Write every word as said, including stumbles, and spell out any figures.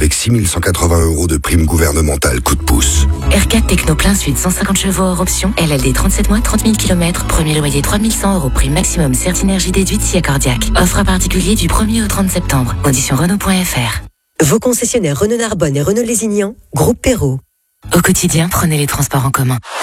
avec six mille cent quatre-vingts euros de prime gouvernementale coup de pouce. R quatre Techno plein suite cent cinquante chevaux hors option. L L D trente-sept mois, trente mille kilomètres. Premier loyer trois mille cent euros. Prime maximum Certinergie déduite si accordiaque. Offre à particulier du premier au trente septembre. Conditions Renault point F R. Vos concessionnaires Renault Narbonne et Renault Lézignan, Groupe Perrault. Au quotidien, prenez les transports en commun.